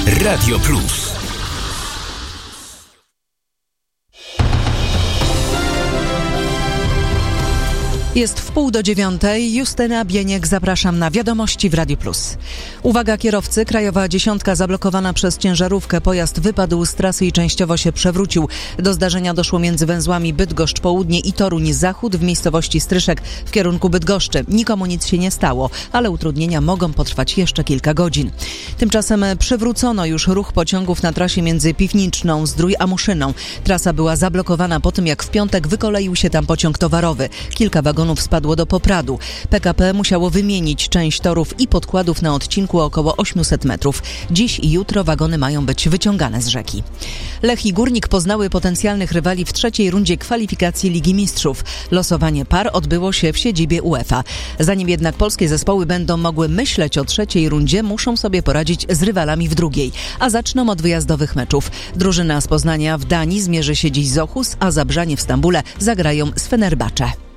Radio Plus. Jest 8:30. Justyna Bieniek, zapraszam na Wiadomości w Radiu Plus. Uwaga kierowcy, krajowa dziesiątka zablokowana przez ciężarówkę. Pojazd wypadł z trasy i częściowo się przewrócił. Do zdarzenia doszło między węzłami Bydgoszcz Południe i Toruń Zachód w miejscowości Stryszek w kierunku Bydgoszczy. Nikomu nic się nie stało, ale utrudnienia mogą potrwać jeszcze kilka godzin. Tymczasem przywrócono już ruch pociągów na trasie między Piwniczną, Zdrój a Muszyną. Trasa była zablokowana po tym, jak w piątek wykoleił się tam pociąg towarowy. Kilka wagonów spadło do Popradu. PKP musiało wymienić część torów i podkładów na odcinku około 800 metrów. Dziś i jutro wagony mają być wyciągane z rzeki. Lech i Górnik poznały potencjalnych rywali w trzeciej rundzie kwalifikacji Ligi Mistrzów. Losowanie par odbyło się w siedzibie UEFA. Zanim jednak polskie zespoły będą mogły myśleć o trzeciej rundzie, muszą sobie poradzić z rywalami w drugiej. A zaczną od wyjazdowych meczów. Drużyna z Poznania w Danii zmierzy się dziś z Ochus, a Zabrzanie w Stambule zagrają z Fenerbahce.